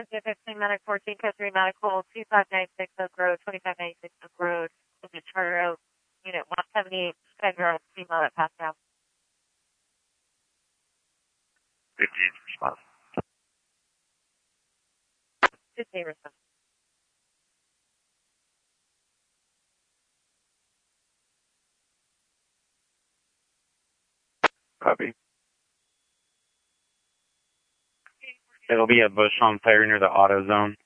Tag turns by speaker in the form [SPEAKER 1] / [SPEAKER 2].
[SPEAKER 1] Jet 15, Medic 14, Code 3, Medic Hold, 2596 Oak Road, 2596 Oak Road, with the Charter Oak, Unit 178, Federal, female at Pascal.
[SPEAKER 2] 15, response.
[SPEAKER 1] 15, response.
[SPEAKER 2] Copy. It'll be a bush on fire near the auto zone.